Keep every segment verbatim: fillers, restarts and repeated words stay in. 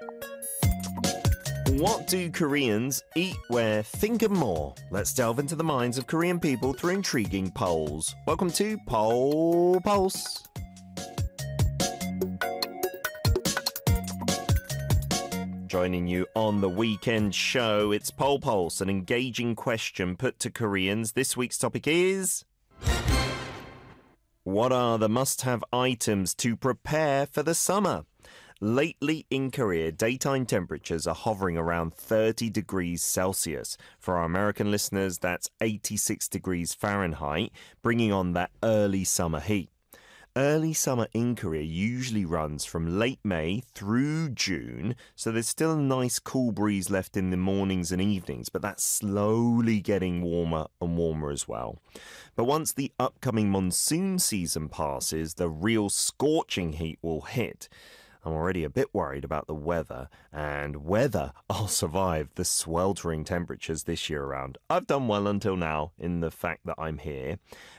What do Koreans eat, wear, think and more? Let's delve into the minds of Korean people through intriguing polls. Welcome to Poll Pulse. Joining you on the weekend show, it's Poll Pulse, an engaging question put to Koreans. This week's topic is... what are the must-have items to prepare for the summer? Lately in Korea, daytime temperatures are hovering around thirty degrees Celsius. For our American listeners, that's eighty-six degrees Fahrenheit, bringing on that early summer heat. Early summer in Korea usually runs from late May through June, so there's still a nice cool breeze left in the mornings and evenings, but that's slowly getting warmer and warmer as well. But once the upcoming monsoon season passes, the real scorching heat will hit. I'm already a bit worried about the weather, and whether I'll survive the sweltering temperatures this year around. I've done well until now in the fact that I'm here.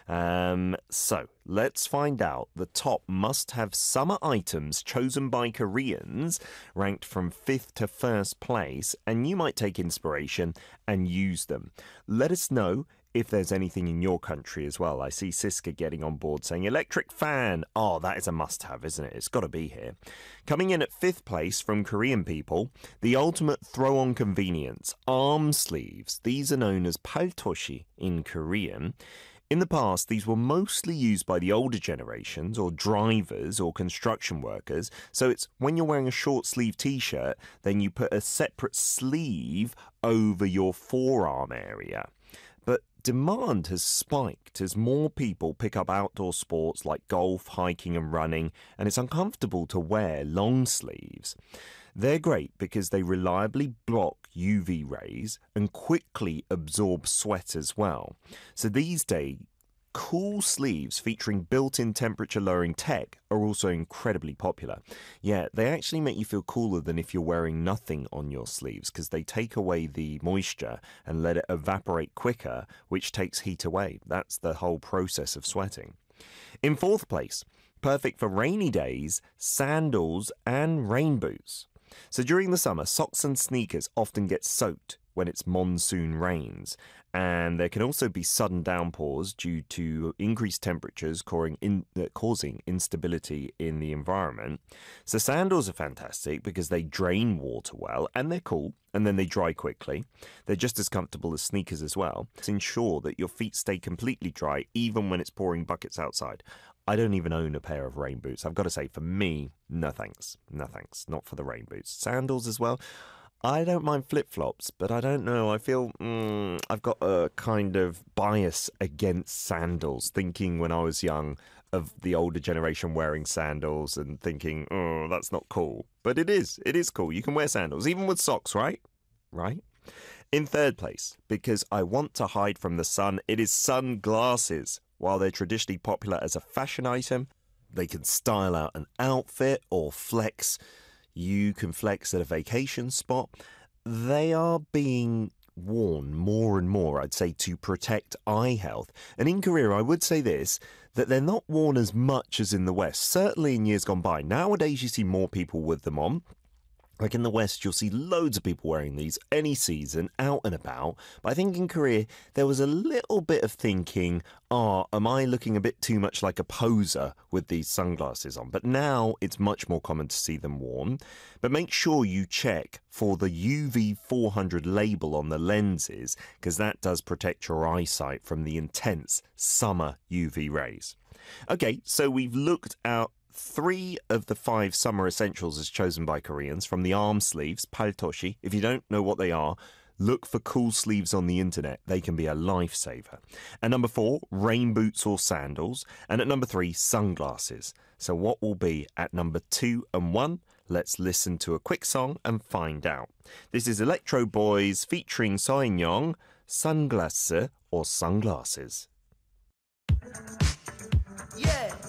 Um, so, let's find out the top must-have summer items chosen by Koreans, ranked from fifth to first place, and you might take inspiration and use them. Let us know if there's anything in your country as well. I see Siska getting on board saying electric fan. Oh, that is a must-have, isn't it? It's got to be here. Coming in at fifth place from Korean people, the ultimate throw-on convenience, arm sleeves. These are known as paltoshi in Korean. In the past, these were mostly used by the older generations or drivers or construction workers. So it's when you're wearing a short sleeve t-shirt, then you put a separate sleeve over your forearm area. But demand has spiked as more people pick up outdoor sports like golf, hiking and running, and it's uncomfortable to wear long sleeves. They're great because they reliably block U V rays and quickly absorb sweat as well. So these days, cool sleeves featuring built-in temperature-lowering tech are also incredibly popular. Yeah, they actually make you feel cooler than if you're wearing nothing on your sleeves because they take away the moisture and let it evaporate quicker, which takes heat away. That's the whole process of sweating. In fourth place, perfect for rainy days, sandals and rain boots. So during the summer, socks and sneakers often get soaked when it's monsoon rains. And there can also be sudden downpours due to increased temperatures causing, in, uh, causing instability in the environment. So sandals are fantastic because they drain water well and they're cool and then they dry quickly. They're just as comfortable as sneakers as well. To ensure that your feet stay completely dry even when it's pouring buckets outside. I don't even own a pair of rain boots. I've got to say, for me, no thanks. No thanks. Not for the rain boots. Sandals as well. I don't mind flip-flops, but I don't know. I feel mm, I've got a kind of bias against sandals, thinking when I was young of the older generation wearing sandals and thinking, oh, that's not cool. But it is. It is cool. You can wear sandals, even with socks, right? Right? In third place, because I want to hide from the sun, it is sunglasses. While they're traditionally popular as a fashion item, they can style out an outfit or flex. You can flex at a vacation spot. They are being worn more and more, I'd say, to protect eye health. And in Korea, I would say this, that they're not worn as much as in the West, certainly in years gone by. Nowadays, you see more people with them on. Like in the West, you'll see loads of people wearing these any season, out and about. But I think in Korea, there was a little bit of thinking, oh, am I looking a bit too much like a poser with these sunglasses on? But now it's much more common to see them worn. But make sure you check for the U V four hundred label on the lenses, because that does protect your eyesight from the intense summer U V rays. Okay, so we've looked at three of the five summer essentials as chosen by Koreans, from the arm sleeves, paltoshi. If you don't know what they are, look for cool sleeves on the internet. They can be a lifesaver. At number four, rain boots or sandals. And at number three, sunglasses. So what will be at number two and one? Let's listen to a quick song and find out. This is Electro Boys featuring Soin-young, Sunglasses or Sunglasses. Yeah.